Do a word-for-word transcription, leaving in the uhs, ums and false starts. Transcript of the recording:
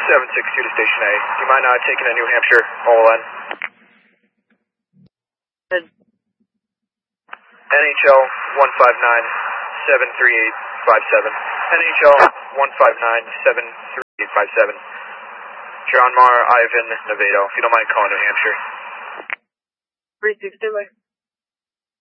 seven six two to Station A. Do you mind uh, taking a New Hampshire O L N? N H L one five nine seven three eight five seven. N H L one five nine seven three eight five seven. John Mar, Ivan, Nevado. If you don't mind calling New Hampshire. three six two,